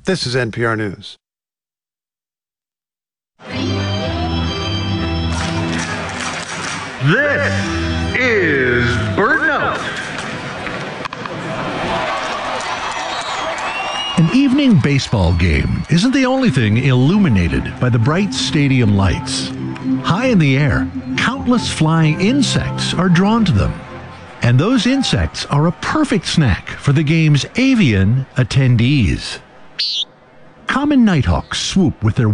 This is NPR News. This is Burnout. An evening baseball game isn't the only thing illuminated by the bright stadium lights. High in the air, countless flying insects are drawn to them. And those insects are a perfect snack for the game's avian attendees. Common nighthawks swoop with their